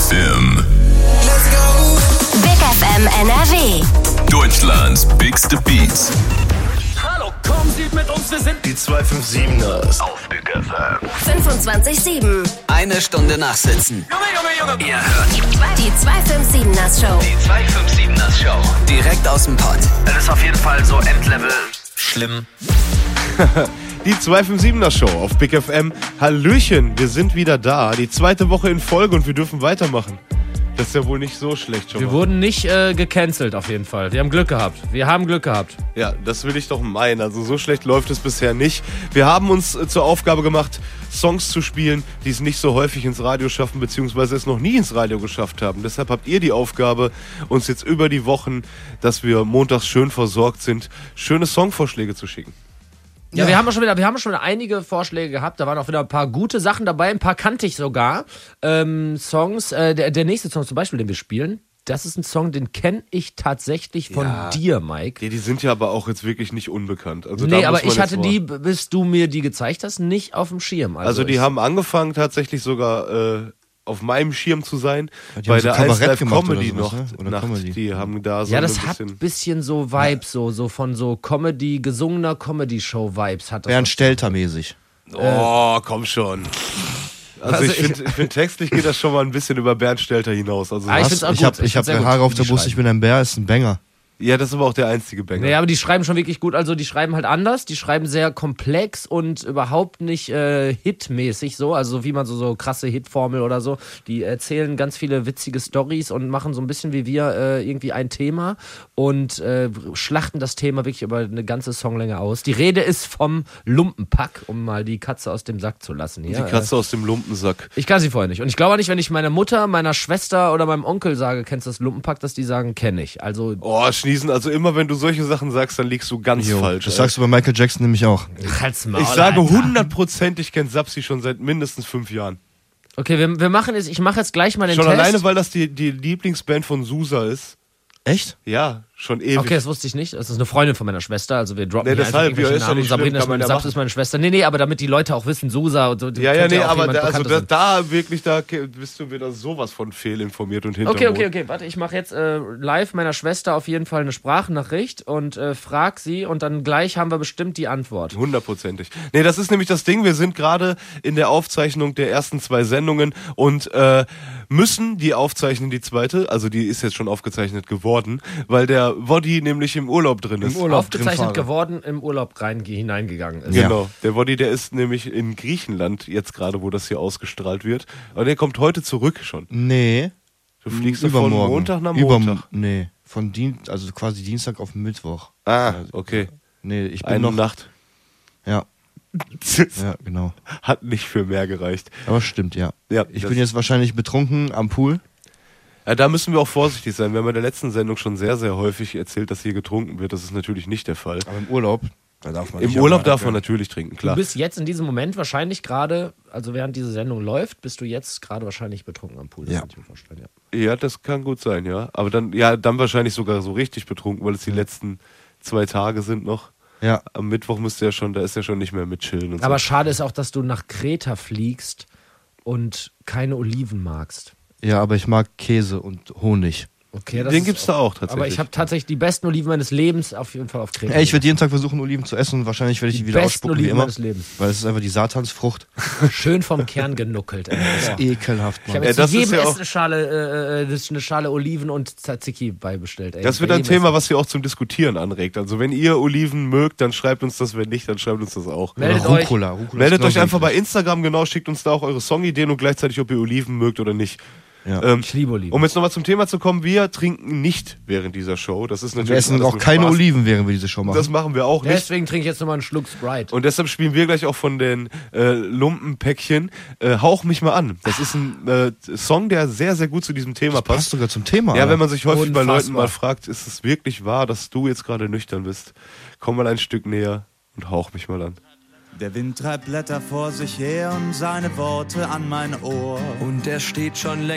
FM. Big FM NRW. Deutschlands bigste Beats. Hallo, kommen Sie mit uns, wir sind Die 257ers. Auf Big FM. 25/7. eine Stunde nachsitzen. Junge. Ihr hört Die 257ers Show. die 257ers Show. Direkt aus dem Pott. Das ist auf jeden Fall so Endlevel schlimm. Die 257er Show auf Big FM. Hallöchen, wir sind wieder da. Die zweite Woche in Folge und wir dürfen weitermachen. Das ist ja wohl nicht so schlecht schon Wir mal. wurden nicht gecancelt auf jeden Fall. Wir haben Glück gehabt. Ja, das will ich doch meinen. Also so schlecht läuft es bisher nicht. Wir haben uns zur Aufgabe gemacht, Songs zu spielen, die es nicht so häufig ins Radio schaffen, beziehungsweise es noch nie ins Radio geschafft haben. Deshalb habt ihr die Aufgabe, uns jetzt über die Wochen, dass wir montags schön versorgt sind, schöne Songvorschläge zu schicken. Ja, wir haben schon wieder einige Vorschläge gehabt. Da waren auch wieder ein paar gute Sachen dabei. Ein paar kannte ich sogar. Songs. Der nächste Song zum Beispiel, den wir spielen, das ist ein Song, den kenne ich tatsächlich von dir, Mike. Ja, die sind ja aber auch jetzt wirklich nicht unbekannt. Also Nee, da aber muss man ich jetzt hatte die, bis du mir die gezeigt hast, nicht auf dem Schirm. Also die haben angefangen tatsächlich sogar auf meinem Schirm zu sein. Die Bei haben so der Kabarett 1 gemacht Comedy oder sowas, noch. ne? Oder Nacht, Comedy. Die haben da so ja, ein das hat bisschen... ein bisschen so Vibes, so von so Comedy, gesungener Comedy-Show-Vibes hat das. Bernd Stelter mäßig. Oh, komm schon. Also ich finde, textlich geht das schon mal ein bisschen über Bernd Stelter hinaus. Also Ah, ich find's auch Ich gut. hab find's sehr gut, Haare auf wie der die Brust, schreiben. ich bin ein Bär, ist ein Banger. ja, das ist aber auch der einzige Banger. Naja, aber die schreiben schon wirklich gut. Also die schreiben halt anders. Die schreiben sehr komplex und überhaupt nicht hitmäßig so. Also wie man so krasse Hitformel oder so. Die erzählen ganz viele witzige Storys und machen so ein bisschen wie wir irgendwie ein Thema und schlachten das Thema wirklich über eine ganze Songlänge aus. Die Rede ist vom Lumpenpack, um mal die Katze aus dem Sack zu lassen. Hier. Die Katze aus dem Lumpensack. Ich kann sie vorher nicht. Und ich glaube auch nicht, wenn ich meiner Mutter, meiner Schwester oder meinem Onkel sage, kennst du das Lumpenpack, dass die sagen, kenne ich. Also Oh, Schniesen, also immer wenn du solche Sachen sagst, dann liegst du ganz falsch. Das sagst du bei Michael Jackson nämlich auch. halt's Maul, ich sage Alter. 100%, ich kenne Sapsi schon seit mindestens 5 Jahren. Okay, wir machen jetzt, ich mache jetzt gleich mal den Schon Test. alleine, weil das die Lieblingsband von Susa ist. Echt? Ja, schon ewig. Okay, das wusste ich nicht. Das ist eine Freundin von meiner Schwester. Also wir droppen Nee, hier deshalb, einfach irgendwelche ja, ist ja Namen. nicht schlimm, Sabrina ist kann man meine, ja Saps machen. ist meine Schwester. Nee, aber damit die Leute auch wissen, Susa und so. Ja, könnte nee, auch aber jemand da, also Bekanntes da, sein. da wirklich, da bist du wieder sowas von fehlinformiert und Okay, hintermond. warte, ich mache jetzt live meiner Schwester auf jeden Fall eine Sprachnachricht und frag sie und dann gleich haben wir bestimmt die Antwort. 100%. Nee, das ist nämlich das Ding, wir sind gerade in der Aufzeichnung der ersten 2 Sendungen und müssen die aufzeichnen, die zweite, also die ist jetzt schon aufgezeichnet geworden, weil der Woddy nämlich im Urlaub drin ist. Aufgezeichnet geworden, im Urlaub hineingegangen ist. Genau, der Woddy, der ist nämlich in Griechenland jetzt gerade, wo das hier ausgestrahlt wird. Aber der kommt heute zurück schon. Nee. Du fliegst ja von Übermorgen. Montag nach Montag. Nee, also quasi Dienstag auf Mittwoch. Ah, okay. Nee, ich bin Eine noch... Nacht. Ja, ja, genau. Hat nicht für mehr gereicht. Aber stimmt, ja. Ja, Ich das- bin jetzt wahrscheinlich betrunken am Pool. Ja, da müssen wir auch vorsichtig sein. Wir haben in der letzten Sendung schon sehr, sehr häufig erzählt, dass hier getrunken wird. Das ist natürlich nicht der Fall. Aber im Urlaub, da darf man Im Urlaub darf man natürlich trinken, Du klar. bist jetzt in diesem Moment wahrscheinlich gerade, also während diese Sendung läuft, bist du jetzt gerade wahrscheinlich betrunken am Pool. Das Ja. kann ich mir vorstellen, ja. Ja, das kann gut sein, ja. Aber dann wahrscheinlich sogar so richtig betrunken, weil es die letzten 2 Tage sind noch. Ja. Am Mittwoch da ist ja schon nicht mehr mit chillen und Aber so. schade ist auch, dass du nach Kreta fliegst und keine Oliven magst. Ja, aber ich mag Käse und Honig. Okay, das Den ist gibt's da auch tatsächlich. Aber ich habe tatsächlich die besten Oliven meines Lebens auf jeden Fall auf Kreta. Ey, ich werde jeden Tag versuchen, Oliven zu essen und wahrscheinlich werde ich die wieder besten ausspucken wie Oliven immer. meines Lebens. Weil es ist einfach die Satansfrucht. Schön vom Kern genuckelt. Ey. Boah. Ekelhaft, Ich habe Mann. jetzt das zu ist jedem ja auch- Essen eine Schale Oliven und Tzatziki beibestellt. Ey. Das wird Bei ein jedem Thema, Essen. was ihr auch zum Diskutieren anregt. Also wenn ihr Oliven mögt, dann schreibt uns das. Wenn nicht, dann schreibt uns das auch. Meldet Oder euch. Rucola. Rucola Meldet ist euch genauso einfach bei eklig. Instagram, genau, schickt uns da auch eure Songideen und gleichzeitig, ob ihr Oliven mögt oder nicht. Ja. Ich liebe Oliven. Um jetzt nochmal zum Thema zu kommen, wir trinken nicht während dieser Show. Das ist natürlich Wir essen alles auch nur keine Spaß. Oliven, während wir diese Show machen. Das machen wir auch nicht. Deswegen trinke ich jetzt nochmal einen Schluck Sprite. Und deshalb spielen wir gleich auch von den Lumpenpäckchen Hauch mich mal an. Das ist ein Song, der sehr, sehr gut zu diesem Thema passt passt. sogar zum Thema. Ja, Alter. wenn man sich häufig bei Unfassbar. Leuten mal fragt, ist es wirklich wahr, dass du jetzt gerade nüchtern bist? Komm mal ein Stück näher und hauch mich mal an. Der Wind treibt Blätter vor sich her und seine Worte an mein Ohr. Und der steht schon länger